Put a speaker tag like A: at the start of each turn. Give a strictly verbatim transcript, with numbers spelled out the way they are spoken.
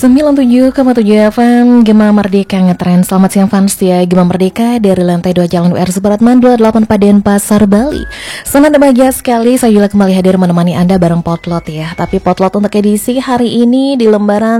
A: sembilan puluh tujuh koma tujuh F M Gema Merdeka ngetren. Selamat siang fans ya Gema Merdeka dari lantai dua Jalan U R Supratman dua puluh delapan Paden Pasar Bali. Sangat bahagia sekali saya juga kembali hadir menemani Anda bareng Potlot ya. Tapi Potlot untuk edisi hari ini di lembaran